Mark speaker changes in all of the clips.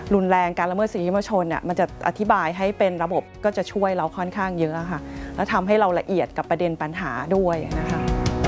Speaker 1: รุนแรงการละเมิดสิทธิมนุษยชนเนี่ยมันจะอธิบายให้เป็นระบบก็จะช่วยเราค่อนข้างเยอะค่ะแล้วทำให้เราละเอียดกับประเด็นปัญหาด้วยนะคะ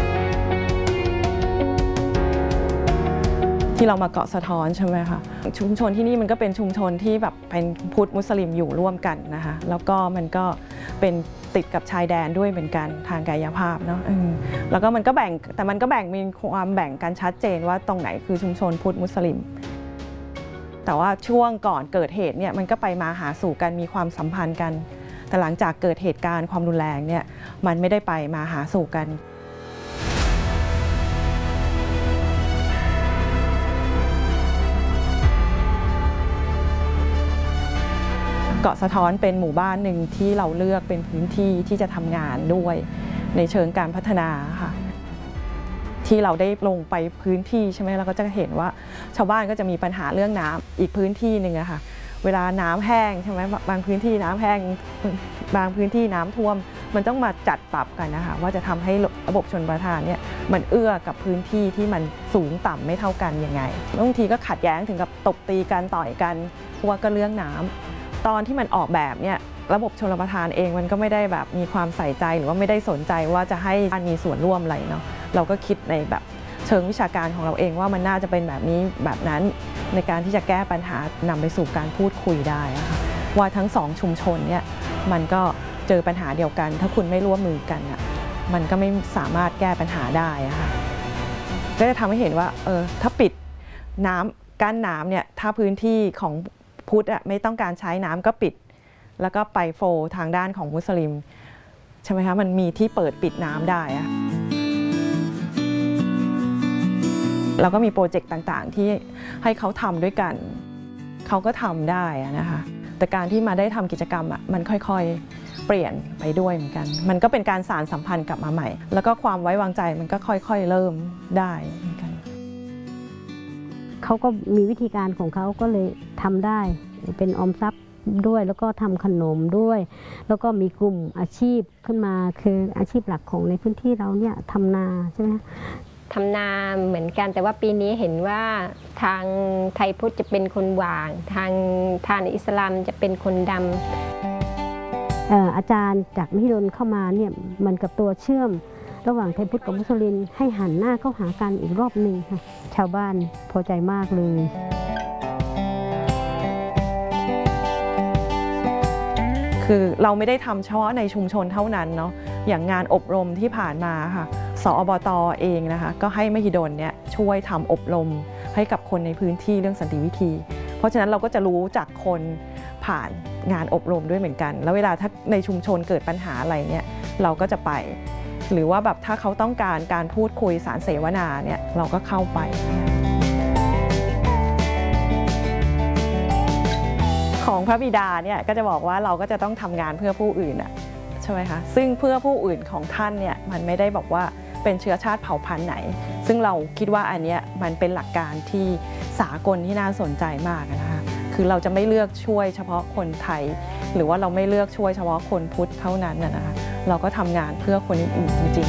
Speaker 1: ที่เรามาเกาะสะท้อนใช่ไหมคะชุมชนที่นี่มันก็เป็นชุมชนที่แบบเป็นพุทธมุสลิมอยู่ร่วมกันนะคะแล้วก็มันก็เป็นติดกับชายแดนด้วยเหมือนกันทางกายภาพเนาะแล้วก็มันก็แบ่งแต่มันก็แบ่งมีความแบ่งกันชัดเจนว่าตรงไหนคือชุมชนพุทธมุสลิมแต่ว่าช่วงก่อนเกิดเหตุเนี่ยมันก็ไปมาหาสู่กันมีความสัมพันธ์กันแต่หลังจากเกิดเหตุการณ์ความรุนแรงเนี่ยมันไม่ได้ไปมาหาสู่กันเกาะสะท้อนเป็นหมู่บ้านหนึ่งที่เราเลือกเป็นพื้นที่ที่จะทำงานด้วยในเชิงการพัฒนาค่ะที่เราได้ลงไปพื้นที่ใช่ไหมเราก็จะเห็นว่าชาวบ้านก็จะมีปัญหาเรื่องน้ำอีกพื้นที่หนึ่งอะค่ะเวลาน้ำแห้งใช่ไหมบางพื้นที่น้ำแห้งบางพื้นที่น้ำท่วมมันต้องมาจัดปรับกันนะคะว่าจะทำให้ระบบชลประทานเนี่ยมันเอื้อกับพื้นที่ที่มันสูงต่ำไม่เท่ากันยังไงบางทีก็ขัดแย้งถึงกับตบตีกันต่อยกันเพราะว่าก็เรื่องน้ำตอนที่มันออกแบบเนี่ยระบบชลประทานเองมันก็ไม่ได้แบบมีความใส่ใจหรือว่าไม่ได้สนใจว่าจะให้มีส่วนร่วมอะไรเนาะเราก็คิดในแบบเชิงวิชาการของเราเองว่ามันน่าจะเป็นแบบนี้แบบนั้นในการที่จะแก้ปัญหานำไปสู่การพูดคุยได้ค่ะว่าทั้งสองชุมชนเนี่ยมันก็เจอปัญหาเดียวกันถ้าคุณไม่ร่วมมือกันอ่ะมันก็ไม่สามารถแก้ปัญหาได้ค่ะก็จะทำให้เห็นว่าถ้าปิดน้ำกั้นน้ำเนี่ยถ้าพื้นที่ของพุทธไม่ต้องการใช้น้ำก็ปิดแล้วก็ไปโฟทางด้านของมุสลิมใช่ไหมคะมันมีที่เปิดปิดน้ำได้อะเราก็มีโปรเจกต์ต่างๆที่ให้เขาทำด้วยกันเขาก็ทำได้นะคะแต่การที่มาได้ทำกิจกรรมมันค่อยๆเปลี่ยนไปด้วยเหมือนกันมันก็เป็นการสานสัมพันธ์กลับมาใหม่แล้วก็ความไว้วางใจมันก็ค่อยๆเริ่มได้เหมือนกัน
Speaker 2: เขาก็มีวิธีการของเขาก็เลยทำได้เป็นออมทรัพย์ด้วยแล้วก็ทำขนมด้วยแล้วก็มีกลุ่มอาชีพขึ้นมาคืออาชีพหลักของในพื้นที่เราเนี่ยทำนาใช่ไหม
Speaker 3: ทำนาเหมือนกันแต่ว่าปีนี้เห็นว่าทางไทยพุทธจะเป็นคนหว่างทางอิสลามจะเป็นคนด
Speaker 2: ำอาจารย์จากมหิดลเข้ามาเนี่ยมันกับตัวเชื่อมระหว่างไทยพุทธกับมุสลิมให้หันหน้าเข้าหากันอีกรอบหนึ่งค่ะชาวบ้านพอใจมากเลย
Speaker 1: คือเราไม่ได้ทำเฉพาะในชุมชนเท่านั้นเนาะอย่างงานอบรมที่ผ่านมาค่ะสอบต.เองนะคะก็ให้มหิดลเนี่ยช่วยทำอบรมให้กับคนในพื้นที่เรื่องสันติวิธีเพราะฉะนั้นเราก็จะรู้จากคนผ่านงานอบรมด้วยเหมือนกันแล้วเวลาถ้าในชุมชนเกิดปัญหาอะไรเนี่ยเราก็จะไปหรือว่าแบบถ้าเขาต้องการการพูดคุยสารเสวนาเนี่ยเราก็เข้าไปของพระบิดาเนี่ยก็จะบอกว่าเราก็จะต้องทำงานเพื่อผู้อื่นใช่ไหมคะซึ่งเพื่อผู้อื่นของท่านเนี่ยมันไม่ได้บอกว่าเป็นเชื้อชาติเผ่าพันธุ์ไหนซึ่งเราคิดว่าอันนี้มันเป็นหลักการที่สากลที่น่าสนใจมากนะคะคือเราจะไม่เลือกช่วยเฉพาะคนไทยหรือว่าเราไม่เลือกช่วยเฉพาะคนพุทธเท่านั้นนะคะเราก็ทำงานเพื่อคนอื่นๆจริง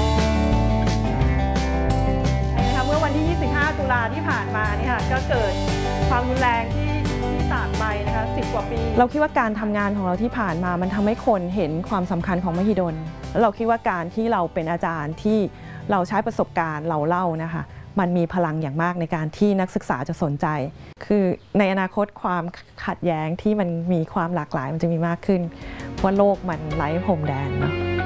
Speaker 1: ๆเมื่อวันที่ 25 ตุลาที่ผ่านมาเนี่ยก็เกิดความรุนแรงที่ตากใบนะคะ10 กว่าปีเราคิดว่าการทำงานของเราที่ผ่านมามันทำให้คนเห็นความสำคัญของมหิดลแล้วเราคิดว่าการที่เราเป็นอาจารย์ที่เราใช้ประสบการณ์เราเล่านะคะมันมีพลังอย่างมากในการที่นักศึกษาจะสนใจคือในอนาคตความขัดแย้งที่มันมีความหลากหลายมันจะมีมากขึ้นเพราะโลกมันไร้พรมแดนเนาะ